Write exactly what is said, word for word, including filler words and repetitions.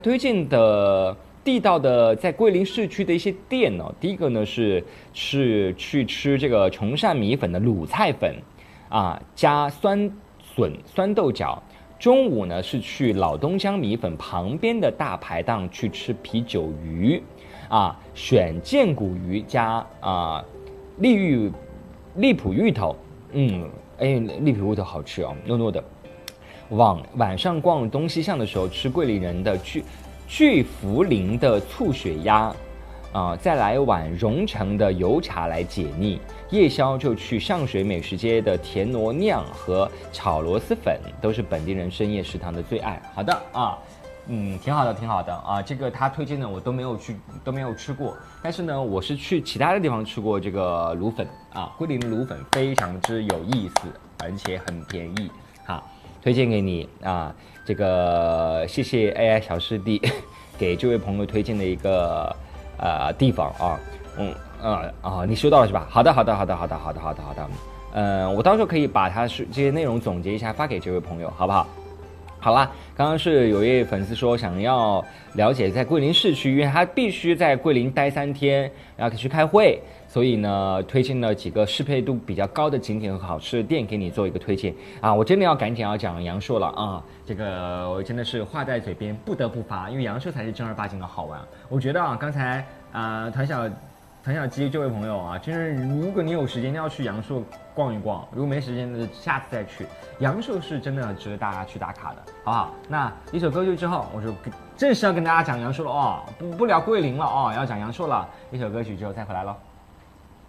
推荐的地道的在桂林市区的一些店呢、哦，第一个呢是是去吃这个崇善米粉的卤菜粉，啊，加酸笋酸豆角。中午呢是去老东江米粉旁边的大排档去吃啤酒鱼，啊，选荐骨鱼加啊利玉荔浦芋头，嗯，哎，荔浦芋头好吃哦，糯糯的。晚晚上逛东西巷的时候，吃桂林人的巨巨茯苓的醋血鸭，啊、呃，再来碗蓉城的油茶来解腻。夜宵就去上水美食街的田螺酿和炒螺蛳粉，都是本地人深夜食堂的最爱。好的啊。嗯，挺好的，挺好的啊！这个他推荐的我都没有去，都没有吃过。但是呢，我是去其他的地方吃过这个卤粉啊，桂林的卤粉非常之有意思，而且很便宜。好，推荐给你啊！这个谢谢 A I 小师弟给这位朋友推荐的一个呃地方啊，嗯呃啊，你收到了是吧？好的，好的，好的，好的，好的，好的，好的。嗯、呃，我到时候可以把它是这些内容总结一下发给这位朋友，好不好？好啦，刚刚是有一位粉丝说想要了解在桂林市区，因为他必须在桂林待三天，然后去开会，所以呢推荐了几个适配度比较高的景点和好吃的店给你做一个推荐啊！我真的要赶紧要讲阳朔了啊！这个我真的是话在嘴边不得不发，因为阳朔才是正儿八经的好玩。我觉得啊，刚才啊、呃、团小团小鸡这位朋友啊，真是如果你有时间，要去阳朔逛一逛；如果没时间，下次再去。阳朔是真的值得大家去打卡的，好不好？那一首歌曲之后，我就正式要跟大家讲阳朔了哦，不不聊桂林了哦，要讲阳朔了。一首歌曲之后再回来咯。